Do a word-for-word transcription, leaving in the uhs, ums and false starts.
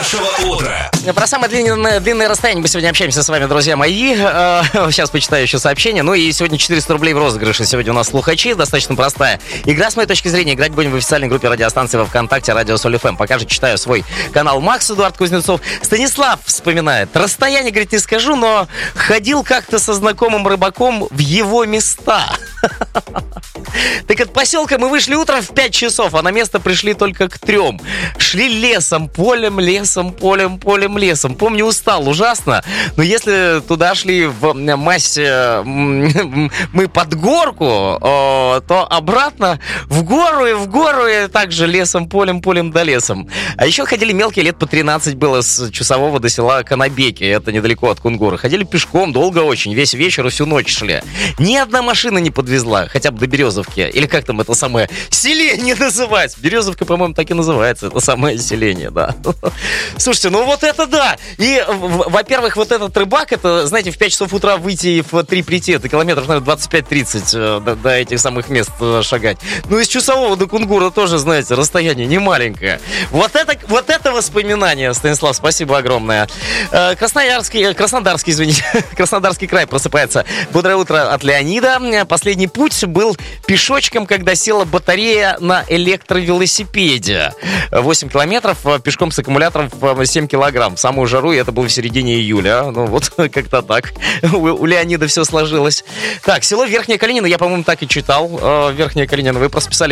нашего утра. Про самое длинное, длинное расстояние мы сегодня общаемся с вами, друзья мои. Сейчас почитаю еще сообщение. Ну и сегодня четыреста рублей в розыгрыше. Сегодня у нас слухачи. Достаточно простая игра, с моей точки зрения. Играть будем в официальной группе радиостанции во ВКонтакте «Радио Соль эф эм». Пока же читаю свой канал Макс Эдуард Кузнецов. Станислав вспоминает. Расстояние, говорит, не скажу, но ходил как-то со знакомым рыбаком в его места. Так от поселка мы вышли утром в пять часов, а на место пришли только к трем. Шли лесом, полем, лесом, полем, полем, лесом. Помню, устал ужасно, но если туда шли в массе мы под горку, то обратно в гору и в гору, и также лесом, полем, полем да лесом. А еще ходили мелкие, лет по тринадцать было, с Чусового до села Конобеки, это недалеко от Кунгура. Ходили пешком долго очень, весь вечер и всю ночь шли. Ни одна машина не подвезла, хотя бы до Березовки. Или как там это самое селение называется? Березовка, по-моему, так и называется. Это самое селение, да. Слушайте, ну вот это да. И, во-первых, вот этот рыбак, это, знаете, в пять часов утра выйти и в три прийти, это километров, наверное, двадцать пять тридцать до, до этих самых мест шагать. Ну, из Чусового до Кунгура тоже, знаете, расстояние не маленькое. Вот это, вот это воспоминание, Станислав, спасибо огромное. Красноярский, Краснодарский, извините, Краснодарский край просыпается. Бодрое утро от Леонида. Последний путь был пешочком, когда села батарея на электровелосипеде. восемь километров пешком с аккумулятором в семь килограмм. В самую жару, и это было в середине июля. Ну вот, как-то так. У, у Леонида все сложилось. Так, село Верхняя Калинина, я, по-моему, так и читал. Верхняя Калинина, вы просто писали